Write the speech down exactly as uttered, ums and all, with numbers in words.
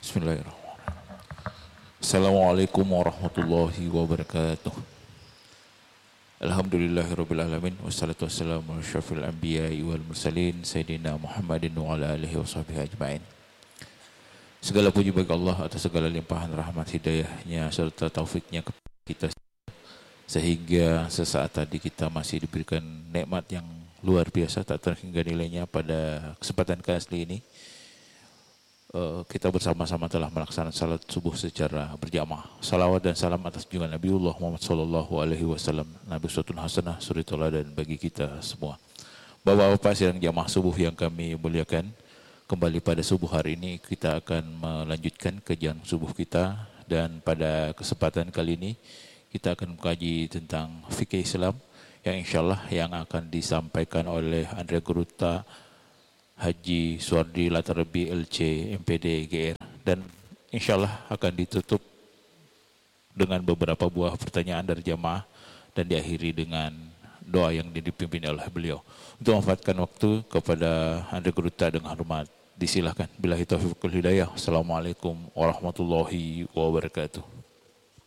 Bismillahirrahmanirrahim. Assalamualaikum warahmatullahi wabarakatuh. Alhamdulillahirabbil alamin wassalatu wassalamu ala asyrafil anbiya'i wal mursalin sayyidina Muhammadin wa ala alihi washabihi ajmain. Segala puji bagi Allah atas segala limpahan rahmat hidayahnya serta taufiknya kepada kita sehingga sesaat tadi kita masih diberikan nikmat yang luar biasa tak terhingga nilainya pada kesempatan kali ini. Uh, kita bersama-sama telah melaksanakan salat subuh secara berjamaah. Salawat dan salam atas junjungan Nabiullah Muhammad sallallahu alaihi wasallam, Nabi uswatun hasanah, suri tauladan bagi kita semua. Bapak-bapak sidang jamaah subuh yang kami muliakan, kembali pada subuh hari ini kita akan melanjutkan kajian subuh kita, dan pada kesempatan kali ini kita akan mengkaji tentang fikih Islam yang insyaallah yang akan disampaikan oleh Andrea Guruta Haji Suwardi Latarabi L C M P D G R, dan insyaallah akan ditutup dengan beberapa buah pertanyaan dari jamaah dan diakhiri dengan doa yang dipimpin oleh beliau. Untuk memanfaatkan waktu kepada Andrea Guruta dengan hormat disilahkan. Billahi taufiq wal hidayah. Assalamualaikum warahmatullahi wabarakatuh.